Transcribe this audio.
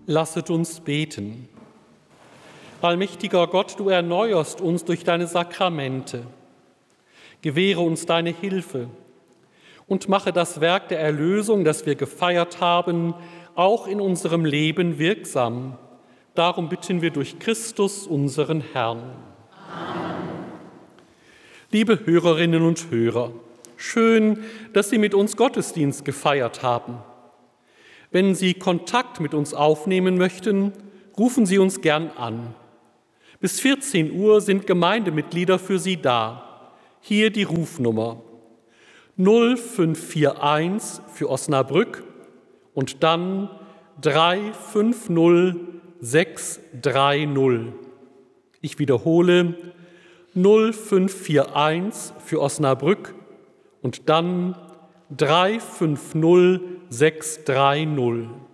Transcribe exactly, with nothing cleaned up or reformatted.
Lasset uns beten. Allmächtiger Gott, du erneuerst uns durch deine Sakramente. Gewähre uns deine Hilfe und mache das Werk der Erlösung, das wir gefeiert haben, auch in unserem Leben wirksam. Darum bitten wir durch Christus, unseren Herrn. Amen. Liebe Hörerinnen und Hörer, schön, dass Sie mit uns Gottesdienst gefeiert haben. Wenn Sie Kontakt mit uns aufnehmen möchten, rufen Sie uns gern an. Bis vierzehn Uhr sind Gemeindemitglieder für Sie da. Hier die Rufnummer null fünf vier eins für Osnabrück und dann drei fünf null sechs drei null. Ich wiederhole null fünf vier eins für Osnabrück und dann drei fünf null sechs drei null.